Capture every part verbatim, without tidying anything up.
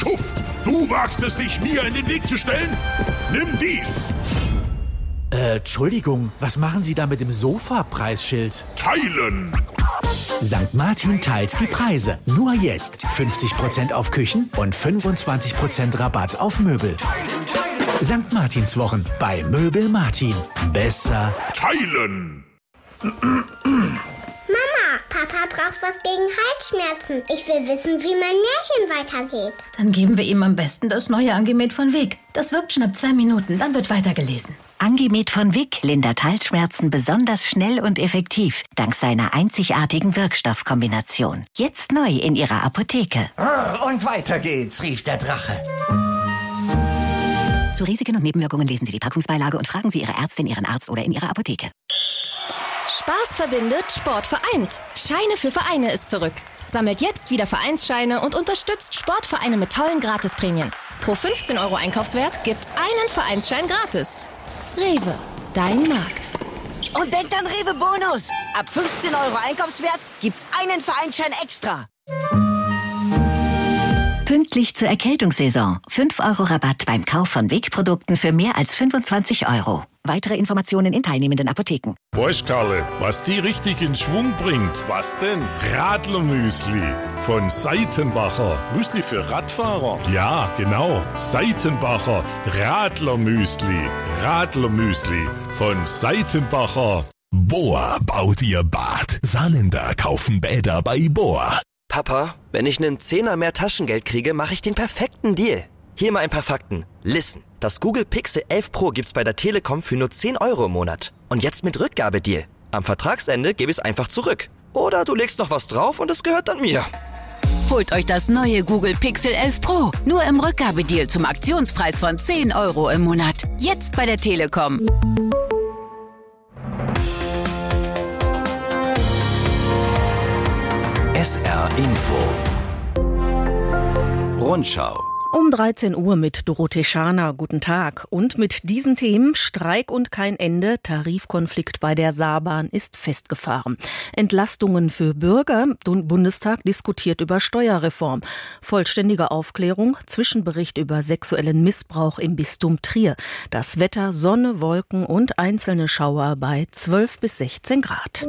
Schuft! Du wagst es, dich mir in den Weg zu stellen? Nimm dies! Äh, Entschuldigung, was machen Sie da mit dem Sofa-Preisschild? Teilen! Sankt Martin teilt die Preise. Nur jetzt fünfzig Prozent auf Küchen und fünfundzwanzig Prozent Rabatt auf Möbel. Sankt Martinswochen bei Möbel Martin. Besser teilen! Mama, Papa braucht was gegen Halsschmerzen. Ich will wissen, wie mein Märchen weitergeht. Dann geben wir ihm am besten das neue Angemet von Wick. Das wirkt schon ab zwei Minuten, dann wird weitergelesen. Angemet von Wick lindert Halsschmerzen besonders schnell und effektiv, dank seiner einzigartigen Wirkstoffkombination. Jetzt neu in Ihrer Apotheke. Und weiter geht's, rief der Drache. Zu Risiken und Nebenwirkungen lesen Sie die Packungsbeilage und fragen Sie Ihre Ärztin, Ihren Arzt oder in Ihrer Apotheke. Spaß verbindet, Sport vereint. Scheine für Vereine ist zurück. Sammelt jetzt wieder Vereinsscheine und unterstützt Sportvereine mit tollen Gratisprämien. Pro fünfzehn Euro Einkaufswert gibt's einen Vereinsschein gratis. Rewe, dein Markt. Und denkt an Rewe Bonus. Ab fünfzehn Euro Einkaufswert gibt's einen Vereinsschein extra. Pünktlich zur Erkältungssaison. fünf Euro Rabatt beim Kauf von Wick-Produkten für mehr als fünfundzwanzig Euro. Weitere Informationen in teilnehmenden Apotheken. Weißt, Karle, was die richtig in Schwung bringt? Was denn? Radlermüsli von Seitenbacher. Müsli für Radfahrer? Ja, genau. Seitenbacher Radlermüsli. Radlermüsli von Seitenbacher. Boa baut ihr Bad. Saarländer kaufen Bäder bei Boa. Papa, wenn ich einen Zehner mehr Taschengeld kriege, mache ich den perfekten Deal. Hier mal ein paar Fakten. Listen, das Google Pixel elf Pro gibt's bei der Telekom für nur zehn Euro im Monat. Und jetzt mit Rückgabedeal. Am Vertragsende gebe ich es einfach zurück. Oder du legst noch was drauf und es gehört dann mir. Holt euch das neue Google Pixel elf Pro. Nur im Rückgabedeal zum Aktionspreis von zehn Euro im Monat. Jetzt bei der Telekom. S R Info Rundschau Um dreizehn Uhr mit Dorothee Schaner. Guten Tag. Und mit diesen Themen: Streik und kein Ende, Tarifkonflikt bei der Saarbahn ist festgefahren. Entlastungen für Bürger, Bundestag diskutiert über Steuerreform. Vollständige Aufklärung, Zwischenbericht über sexuellen Missbrauch im Bistum Trier. Das Wetter, Sonne, Wolken und einzelne Schauer bei zwölf bis sechzehn Grad.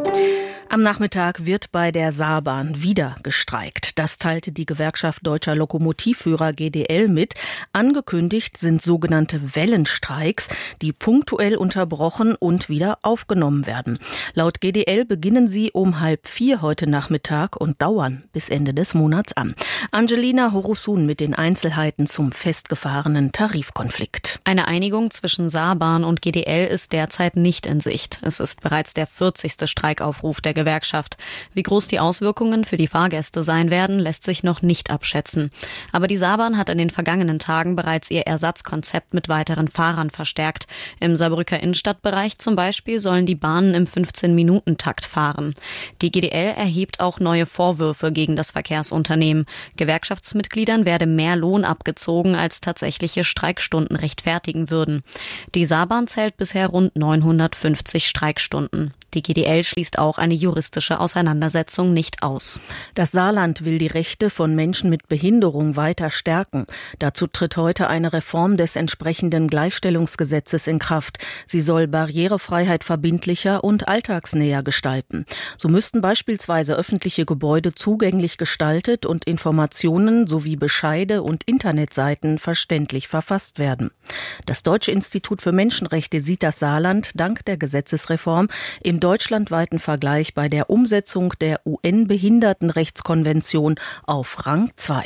Am Nachmittag wird bei der Saarbahn wieder gestreikt. Das teilte die Gewerkschaft Deutscher Lokomotivführer G D L mit. Angekündigt sind sogenannte Wellenstreiks, die punktuell unterbrochen und wieder aufgenommen werden. Laut G D L beginnen sie um halb vier heute Nachmittag und dauern bis Ende des Monats an. Angelina Horusun mit den Einzelheiten zum festgefahrenen Tarifkonflikt. Eine Einigung zwischen Saarbahn und G D L ist derzeit nicht in Sicht. Es ist bereits der vierzigste Streikaufruf der Gewerkschaft. Wie groß die Auswirkungen für die Fahrgäste sein werden, lässt sich noch nicht abschätzen. Aber die Saarbahn hat in den vergangenen Tagen bereits ihr Ersatzkonzept mit weiteren Fahrern verstärkt. Im Saarbrücker Innenstadtbereich zum Beispiel sollen die Bahnen im fünfzehn-Minuten-Takt fahren. Die G D L erhebt auch neue Vorwürfe gegen das Verkehrsunternehmen. Gewerkschaftsmitgliedern werde mehr Lohn abgezogen, als tatsächliche Streikstunden rechtfertigen würden. Die Saarbahn zählt bisher rund neunhundertfünfzig Streikstunden. Die G D L schließt auch eine juristische Auseinandersetzung nicht aus. Das Saarland will die Rechte von Menschen mit Behinderung weiter stärken. Dazu tritt heute eine Reform des entsprechenden Gleichstellungsgesetzes in Kraft. Sie soll Barrierefreiheit verbindlicher und alltagsnäher gestalten. So müssten beispielsweise öffentliche Gebäude zugänglich gestaltet und Informationen sowie Bescheide und Internetseiten verständlich verfasst werden. Das Deutsche Institut für Menschenrechte sieht das Saarland dank der Gesetzesreform im deutschlandweiten Vergleich bei der Umsetzung der U N-Behindertenrechtskonvention auf Rang zwei.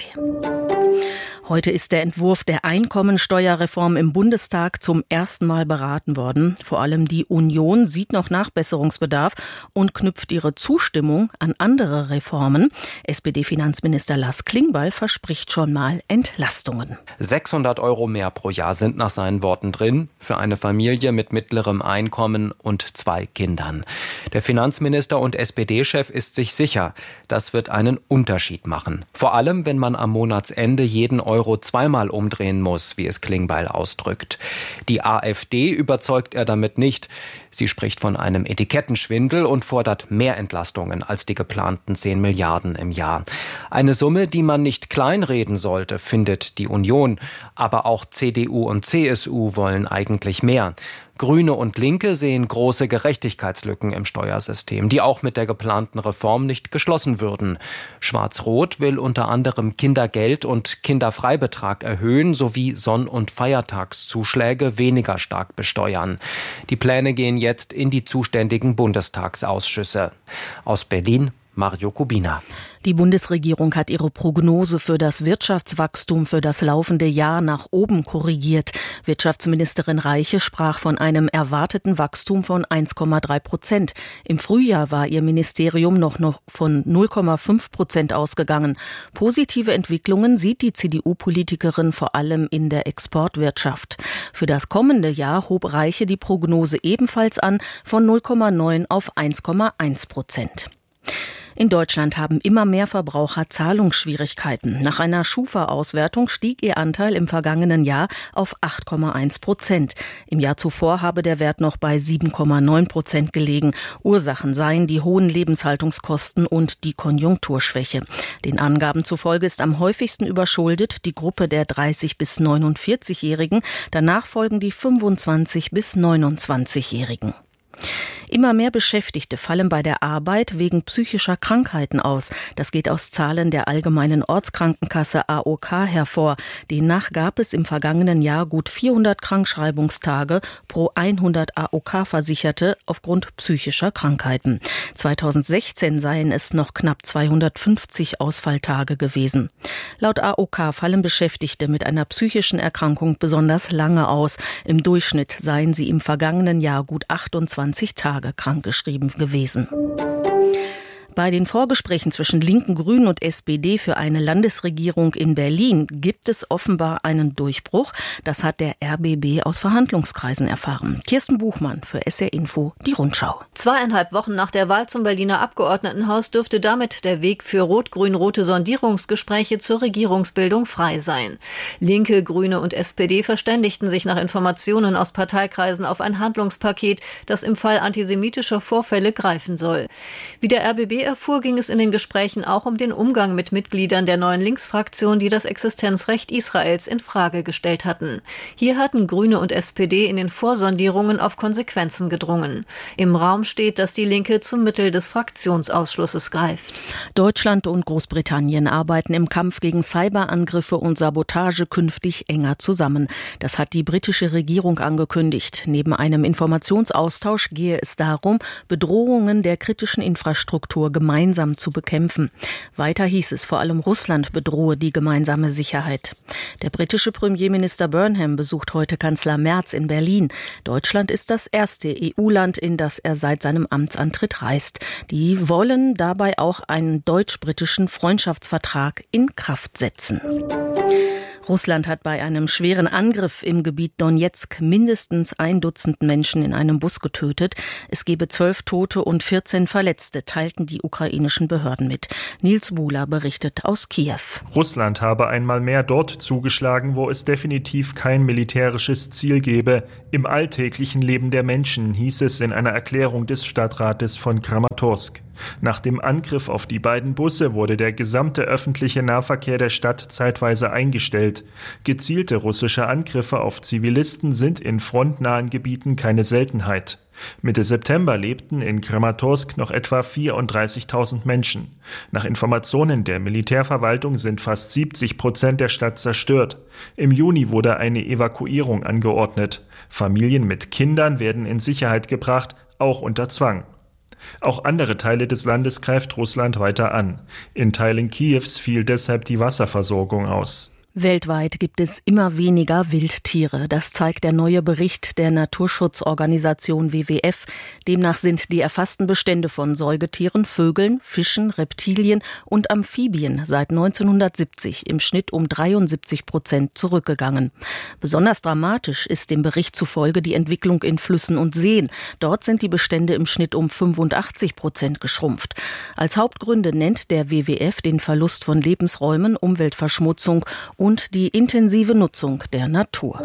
Heute ist der Entwurf der Einkommensteuerreform im Bundestag zum ersten Mal beraten worden. Vor allem die Union sieht noch Nachbesserungsbedarf und knüpft ihre Zustimmung an andere Reformen. S P D-Finanzminister Lars Klingbeil verspricht schon mal Entlastungen. sechshundert Euro mehr pro Jahr sind nach seinen Worten drin für eine Familie mit mittlerem Einkommen und zwei Kindern. Der Finanzminister und S P D-Chef ist sich sicher, das wird einen Unterschied machen. Vor allem, wenn man am Monatsende jeden Euro zweimal umdrehen muss, wie es Klingbeil ausdrückt. Die AfD überzeugt er damit nicht. Sie spricht von einem Etikettenschwindel und fordert mehr Entlastungen als die geplanten zehn Milliarden im Jahr. Eine Summe, die man nicht kleinreden sollte, findet die Union. Aber auch C D U und C S U wollen eigentlich mehr. Grüne und Linke sehen große Gerechtigkeitslücken im Steuersystem, die auch mit der geplanten Reform nicht geschlossen würden. Schwarz-Rot will unter anderem Kindergeld und Kinderfreibetrag erhöhen sowie Sonn- und Feiertagszuschläge weniger stark besteuern. Die Pläne gehen jetzt in die zuständigen Bundestagsausschüsse. Aus Berlin Mario Kubina. Die Bundesregierung hat ihre Prognose für das Wirtschaftswachstum für das laufende Jahr nach oben korrigiert. Wirtschaftsministerin Reiche sprach von einem erwarteten Wachstum von eins Komma drei Prozent. Im Frühjahr war ihr Ministerium noch, noch von null Komma fünf Prozent ausgegangen. Positive Entwicklungen sieht die C D U-Politikerin vor allem in der Exportwirtschaft. Für das kommende Jahr hob Reiche die Prognose ebenfalls an von null Komma neun auf eins Komma eins Prozent. In Deutschland haben immer mehr Verbraucher Zahlungsschwierigkeiten. Nach einer Schufa-Auswertung stieg ihr Anteil im vergangenen Jahr auf acht Komma eins Prozent. Im Jahr zuvor habe der Wert noch bei sieben Komma neun Prozent gelegen. Ursachen seien die hohen Lebenshaltungskosten und die Konjunkturschwäche. Den Angaben zufolge ist am häufigsten überschuldet die Gruppe der dreißig- bis neunundvierzig-Jährigen. Danach folgen die fünfundzwanzig- bis neunundzwanzig-Jährigen. Immer mehr Beschäftigte fallen bei der Arbeit wegen psychischer Krankheiten aus. Das geht aus Zahlen der Allgemeinen Ortskrankenkasse A O K hervor. Demnach gab es im vergangenen Jahr gut vierhundert Krankschreibungstage pro hundert A O K-Versicherte aufgrund psychischer Krankheiten. zweitausendsechzehn seien es noch knapp zweihundertfünfzig Ausfalltage gewesen. Laut A O K fallen Beschäftigte mit einer psychischen Erkrankung besonders lange aus. Im Durchschnitt seien sie im vergangenen Jahr gut achtundzwanzig Tage krankgeschrieben gewesen. Bei den Vorgesprächen zwischen Linken, Grünen und S P D für eine Landesregierung in Berlin gibt es offenbar einen Durchbruch. Das hat der R B B aus Verhandlungskreisen erfahren. Kirsten Buchmann für S R Info, die Rundschau. Zweieinhalb Wochen nach der Wahl zum Berliner Abgeordnetenhaus dürfte damit der Weg für rot-grün-rote Sondierungsgespräche zur Regierungsbildung frei sein. Linke, Grüne und S P D verständigten sich nach Informationen aus Parteikreisen auf ein Handlungspaket, das im Fall antisemitischer Vorfälle greifen soll. Wie der R B B erfuhr, ging es in den Gesprächen auch um den Umgang mit Mitgliedern der neuen Linksfraktion, die das Existenzrecht Israels in Frage gestellt hatten. Hier hatten Grüne und S P D in den Vorsondierungen auf Konsequenzen gedrungen. Im Raum steht, dass die Linke zum Mittel des Fraktionsausschlusses greift. Deutschland und Großbritannien arbeiten im Kampf gegen Cyberangriffe und Sabotage künftig enger zusammen. Das hat die britische Regierung angekündigt. Neben einem Informationsaustausch gehe es darum, Bedrohungen der kritischen Infrastruktur gemeinsam zu bekämpfen. Weiter hieß es, vor allem Russland bedrohe die gemeinsame Sicherheit. Der britische Premierminister Burnham besucht heute Kanzler Merz in Berlin. Deutschland ist das erste E U-Land, in das er seit seinem Amtsantritt reist. Die wollen dabei auch einen deutsch-britischen Freundschaftsvertrag in Kraft setzen. Russland hat bei einem schweren Angriff im Gebiet Donezk mindestens ein Dutzend Menschen in einem Bus getötet. Es gebe zwölf Tote und vierzehn Verletzte, teilten die ukrainischen Behörden mit. Nils Buhler berichtet aus Kiew. Russland habe einmal mehr dort zugeschlagen, wo es definitiv kein militärisches Ziel gebe. Im alltäglichen Leben der Menschen, hieß es in einer Erklärung des Stadtrates von Kramatorsk. Nach dem Angriff auf die beiden Busse wurde der gesamte öffentliche Nahverkehr der Stadt zeitweise eingestellt. Gezielte russische Angriffe auf Zivilisten sind in frontnahen Gebieten keine Seltenheit. Mitte September lebten in Kramatorsk noch etwa vierunddreißigtausend Menschen. Nach Informationen der Militärverwaltung sind fast siebzig Prozent der Stadt zerstört. Im Juni wurde eine Evakuierung angeordnet. Familien mit Kindern werden in Sicherheit gebracht, auch unter Zwang. Auch andere Teile des Landes greift Russland weiter an. In Teilen Kiews fiel deshalb die Wasserversorgung aus. Weltweit gibt es immer weniger Wildtiere. Das zeigt der neue Bericht der Naturschutzorganisation W W F. Demnach sind die erfassten Bestände von Säugetieren, Vögeln, Fischen, Reptilien und Amphibien seit neunzehnhundertsiebzig im Schnitt um dreiundsiebzig Prozent zurückgegangen. Besonders dramatisch ist dem Bericht zufolge die Entwicklung in Flüssen und Seen. Dort sind die Bestände im Schnitt um fünfundachtzig Prozent geschrumpft. Als Hauptgründe nennt der W W F den Verlust von Lebensräumen, Umweltverschmutzung und und die intensive Nutzung der Natur.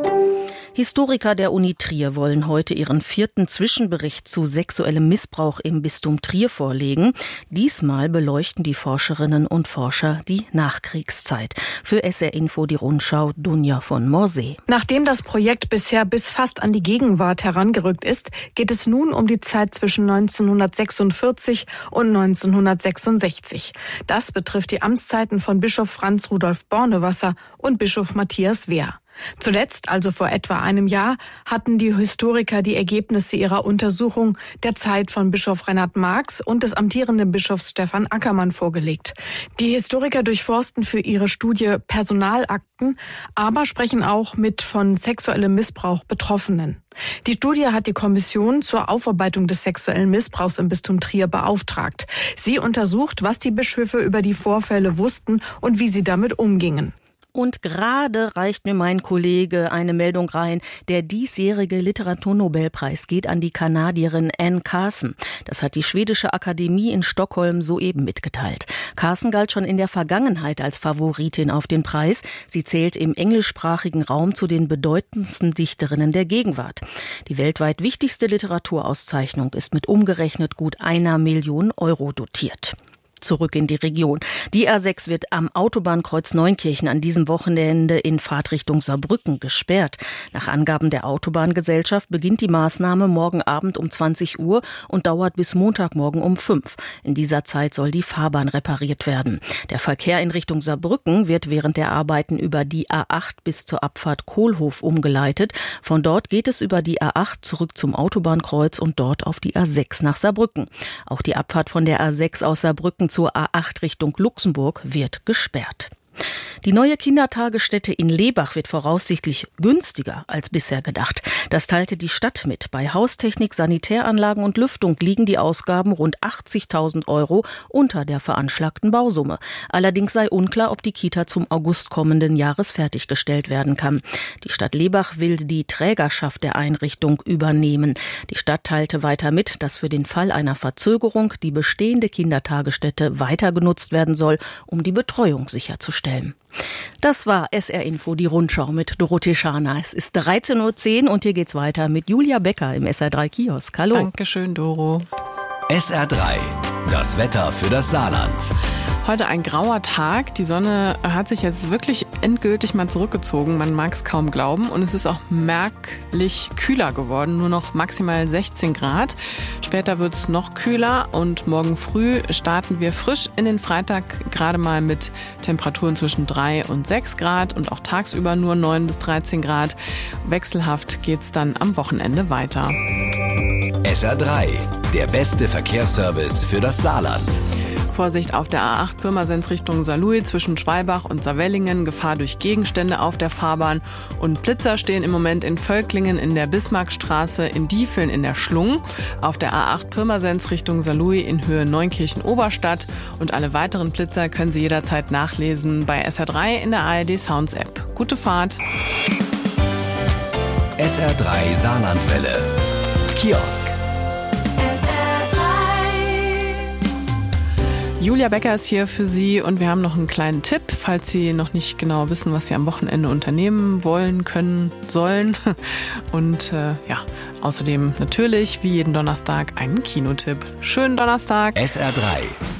Historiker der Uni Trier wollen heute ihren vierten Zwischenbericht zu sexuellem Missbrauch im Bistum Trier vorlegen. Diesmal beleuchten die Forscherinnen und Forscher die Nachkriegszeit. Für S R Info die Rundschau, Dunja von Morsee. Nachdem das Projekt bisher bis fast an die Gegenwart herangerückt ist, geht es nun um die Zeit zwischen neunzehnhundertsechsundvierzig und neunzehnhundertsechsundsechzig. Das betrifft die Amtszeiten von Bischof Franz Rudolf Bornewasser und Bischof Matthias Wehr. Zuletzt, also vor etwa einem Jahr, hatten die Historiker die Ergebnisse ihrer Untersuchung der Zeit von Bischof Reinhard Marx und des amtierenden Bischofs Stefan Ackermann vorgelegt. Die Historiker durchforsten für ihre Studie Personalakten, aber sprechen auch mit von sexuellem Missbrauch Betroffenen. Die Studie hat die Kommission zur Aufarbeitung des sexuellen Missbrauchs im Bistum Trier beauftragt. Sie untersucht, was die Bischöfe über die Vorfälle wussten und wie sie damit umgingen. Und gerade reicht mir mein Kollege eine Meldung rein. Der diesjährige Literaturnobelpreis geht an die Kanadierin Anne Carson. Das hat die Schwedische Akademie in Stockholm soeben mitgeteilt. Carson galt schon in der Vergangenheit als Favoritin auf den Preis. Sie zählt im englischsprachigen Raum zu den bedeutendsten Dichterinnen der Gegenwart. Die weltweit wichtigste Literaturauszeichnung ist mit umgerechnet gut einer Million Euro dotiert. Zurück in die Region. Die A sechs wird am Autobahnkreuz Neunkirchen an diesem Wochenende in Fahrtrichtung Saarbrücken gesperrt. Nach Angaben der Autobahngesellschaft beginnt die Maßnahme morgen Abend um zwanzig Uhr und dauert bis Montagmorgen um fünf. In dieser Zeit soll die Fahrbahn repariert werden. Der Verkehr in Richtung Saarbrücken wird während der Arbeiten über die A acht bis zur Abfahrt Kohlhof umgeleitet. Von dort geht es über die A acht zurück zum Autobahnkreuz und dort auf die A sechs nach Saarbrücken. Auch die Abfahrt von der A sechs aus Saarbrücken zur A acht Richtung Luxemburg wird gesperrt. Die neue Kindertagesstätte in Lebach wird voraussichtlich günstiger als bisher gedacht. Das teilte die Stadt mit. Bei Haustechnik, Sanitäranlagen und Lüftung liegen die Ausgaben rund achtzigtausend Euro unter der veranschlagten Bausumme. Allerdings sei unklar, ob die Kita zum August kommenden Jahres fertiggestellt werden kann. Die Stadt Lebach will die Trägerschaft der Einrichtung übernehmen. Die Stadt teilte weiter mit, dass für den Fall einer Verzögerung die bestehende Kindertagesstätte weiter genutzt werden soll, um die Betreuung sicherzustellen. Das war S R Info, die Rundschau mit Dorothee Scharner. Es ist dreizehn Uhr zehn und hier geht's weiter mit Julia Becker im S R drei Kiosk. Hallo. Dankeschön, Doro. S R drei, das Wetter für das Saarland. Heute ein grauer Tag. Die Sonne hat sich jetzt wirklich endgültig mal zurückgezogen. Man mag es kaum glauben. Und es ist auch merklich kühler geworden. Nur noch maximal sechzehn Grad. Später wird es noch kühler. Und morgen früh starten wir frisch in den Freitag. Gerade mal mit Temperaturen zwischen drei und sechs Grad. Und auch tagsüber nur neun bis dreizehn Grad. Wechselhaft geht es dann am Wochenende weiter. S R drei, der beste Verkehrsservice für das Saarland. Vorsicht auf der A acht Pirmasens Richtung Saarlouis zwischen Schwalbach und Saarwellingen. Gefahr durch Gegenstände auf der Fahrbahn. Und Blitzer stehen im Moment in Völklingen in der Bismarckstraße, in Diefeln in der Schlung. Auf der A acht Pirmasens Richtung Saarlouis in Höhe Neunkirchen-Oberstadt. Und alle weiteren Blitzer können Sie jederzeit nachlesen bei S R drei in der A R D Sounds App. Gute Fahrt. S R drei Saarlandwelle. Kiosk. Julia Becker ist hier für Sie und wir haben noch einen kleinen Tipp, falls Sie noch nicht genau wissen, was Sie am Wochenende unternehmen wollen, können, sollen. Und äh, ja, außerdem natürlich wie jeden Donnerstag einen Kinotipp. Schönen Donnerstag. S R drei,